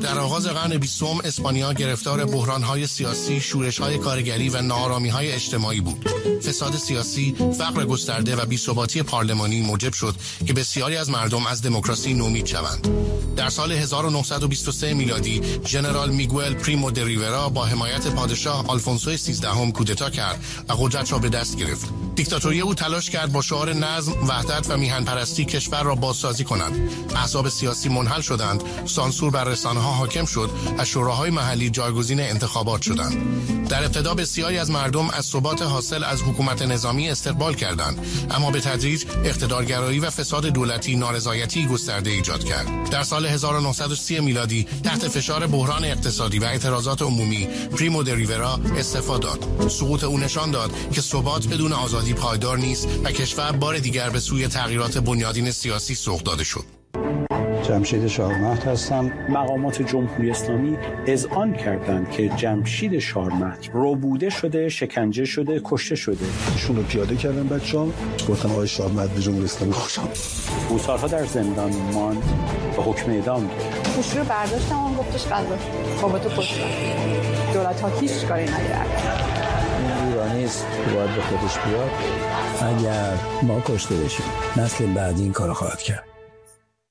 در آغاز قرن 20 اسپانیا گرفتار بحران‌های سیاسی، شورش‌های کارگری و ناآرامی‌های اجتماعی بود. فساد سیاسی، فقر گسترده و بی‌ثباتی پارلمانی موجب شد که بسیاری از مردم از دموکراسی نومید شوند. در سال 1923 میلادی ژنرال میگوئل پریمو د ریورا با حمایت پادشاه آلفونسو 13 کودتا کرد و قدرت را به دست گرفت. دیکتاتوری او تلاش کرد با شعار نظم، وحدت و میهن پرستی کشور را بازسازی کند. احزاب سیاسی منحل شدند، سانسور بر رسانه‌ها حاکم شد و شوراهای محلی جایگزین انتخابات شدند. در ابتدا بسیاری از مردم از ثبات حاصل از حکومت نظامی استقبال کردند، اما به تدریج اقتدارگرایی و فساد دولتی نارضایتی گسترده ایجاد کرد. در سال 1930 میلادی تحت فشار بحران اقتصادی و اعتراضات عمومی پریمو د ریورا استعفا داد. سقوط او نشان داد که ثبات بدون آزادی پایدار نیست و کشور بار دیگر به سوی تغییرات بنیادین سیاسی سوق داده شد. جمشید شارمهد هستم. مقامات جمهوری اسلامی اذعان کردند که جمشید شارمهد ربوده شده، شکنجه شده، کشته شده. ایشون رو پیاده کردن بچه‌ها، گفتن آقای شارمهد به جمهوری اسلامی خوشم. او سالها در زندان ماند و حکم اعدام گرفت. گوشی رو برداشتم، اون گفتش قضا بابت کشتن. دولت ها هیچ کاری نکرد. این ایرانی است که باید به خودش بیاد. اگر ما کشته بشیم نسل بعدی این کارو خواهد کرد.